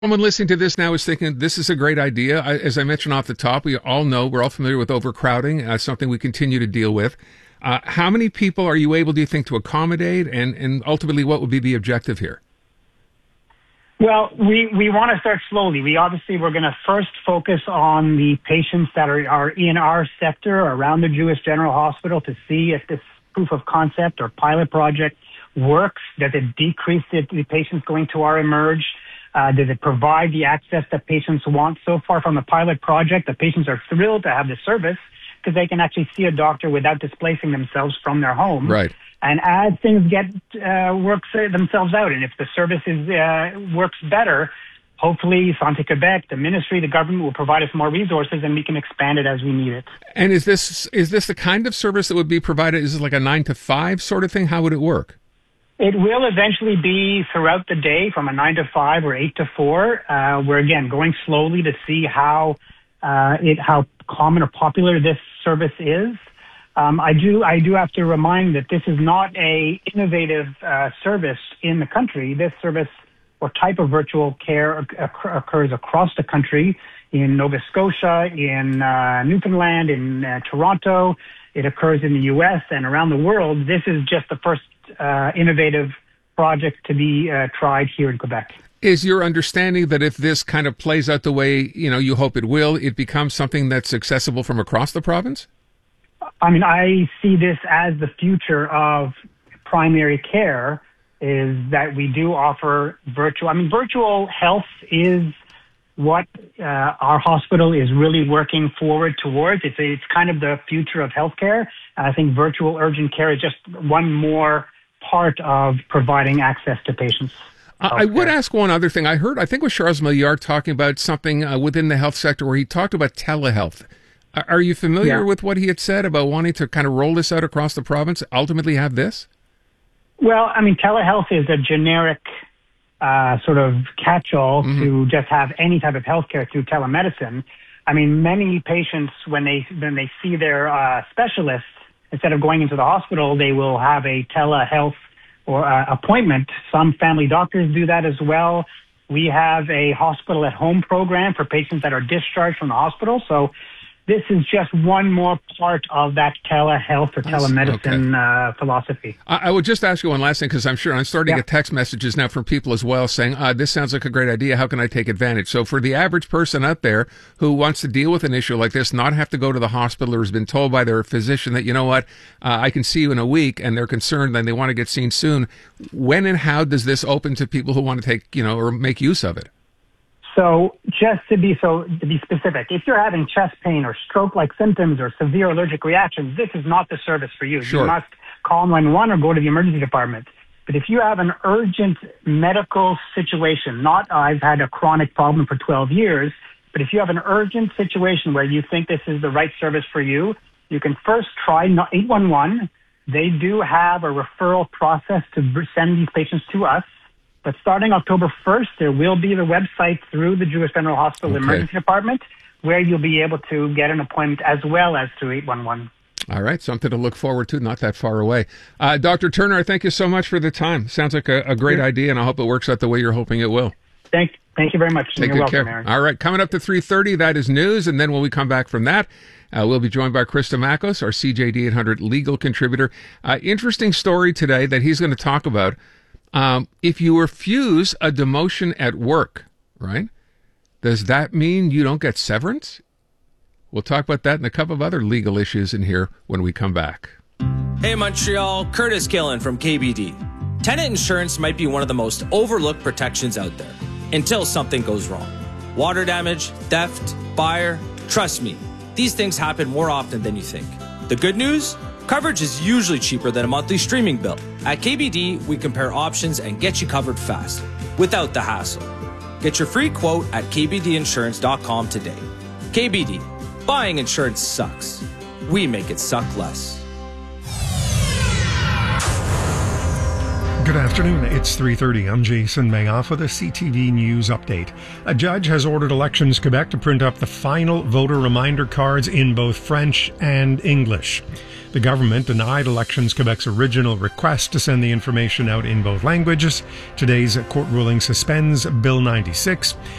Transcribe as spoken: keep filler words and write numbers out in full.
Someone listening to this now is thinking, this is a great idea. I, as I mentioned off the top, we all know, we're all familiar with overcrowding, uh, something we continue to deal with. Uh, how many people are you able, do you think, to accommodate? And, and ultimately, what would be the objective here? Well, we, we want to start slowly. We obviously, we're going to first focus on the patients that are, are in our sector around the Jewish General Hospital to see if this proof of concept or pilot project works. Does it decrease the, the patients going to our Emerge? Uh, does it provide the access that patients want? So far from the pilot project, the patients are thrilled to have the service because they can actually see a doctor without displacing themselves from their home. Right. And as things get uh, works themselves out, and if the service is, uh, works better, hopefully Santé Québec, the ministry, the government will provide us more resources, and we can expand it as we need it. And is this is this the kind of service that would be provided? Is it like a nine to five sort of thing? How would it work? It will eventually be throughout the day from a nine to five or eight to four. Uh, we're again going slowly to see how uh, it how common or popular this service is. Um, I do I do have to remind that this is not a innovative uh, service in the country. This service or type of virtual care occur, occurs across the country in Nova Scotia, in uh, Newfoundland, in uh, Toronto. It occurs in the U S and around the world. This is just the first uh, innovative project to be uh, tried here in Quebec. Is your understanding that if this kind of plays out the way you know you hope it will, it becomes something that's accessible from across the province? I mean, I see this as the future of primary care, is that we do offer virtual. I mean, virtual health is what uh, our hospital is really working forward towards. It's, a, it's kind of the future of healthcare. And I think virtual urgent care is just one more part of providing access to patients. I would ask one other thing. I heard, I think it was Charles Milliard talking about something uh, within the health sector where he talked about telehealth. Are you familiar yeah. with what he had said about wanting to kind of roll this out across the province, ultimately have this? Well, I mean, telehealth is a generic uh, sort of catch-all mm-hmm. to just have any type of healthcare through telemedicine. I mean, many patients, when they when they see their uh, specialists, instead of going into the hospital, they will have a telehealth or uh, appointment. Some family doctors do that as well. We have a hospital-at-home program for patients that are discharged from the hospital. So this is just one more part of that telehealth or telemedicine okay. uh, philosophy. I, I would just ask you one last thing, because I'm sure I'm starting yeah. to get text messages now from people as well saying, ah, this sounds like a great idea. How can I take advantage? So for the average person out there who wants to deal with an issue like this, not have to go to the hospital, or has been told by their physician that, you know what, uh, I can see you in a week, and they're concerned and they want to get seen soon, when and how does this open to people who want to take, you know, or make use of it? So just to be so to be specific, if you're having chest pain or stroke-like symptoms or severe allergic reactions, this is not the service for you. Sure. You must call nine one one or go to the emergency department. But if you have an urgent medical situation, not I've had a chronic problem for twelve years, but if you have an urgent situation where you think this is the right service for you, you can first try eight one one. They do have a referral process to send these patients to us. But starting October first, there will be the website through the Jewish General Hospital okay. Emergency Department where you'll be able to get an appointment as well as through eight one one. All right, something to look forward to, not that far away. Uh, Doctor Turner, thank you so much for the time. Sounds like a, a great yeah. idea, and I hope it works out the way you're hoping it will. Thank, thank you very much. Take You're good welcome, care. Aaron. All right, coming up to three thirty, that is news, and then when we come back from that, Uh, we'll be joined by Krista Makos, our C J D eight hundred legal contributor. Uh, interesting story today that he's going to talk about. Um, if you refuse a demotion at work, right, does that mean you don't get severance? We'll talk about that and a couple of other legal issues in here when we come back. Hey Montreal, Curtis Killen from K B D. Tenant insurance might be one of the most overlooked protections out there until something goes wrong. Water damage, theft, fire, trust me, these things happen more often than you think. The good news? Coverage is usually cheaper than a monthly streaming bill. At K B D, we compare options and get you covered fast, without the hassle. Get your free quote at k b d insurance dot com today. K B D, buying insurance sucks. We make it suck less. Good afternoon. It's three thirty. I'm Jason Mayoff with a C T V News update. A judge has ordered Elections Quebec to print up the final voter reminder cards in both French and English. The government denied Elections Quebec's original request to send the information out in both languages. Today's court ruling suspends Bill ninety-six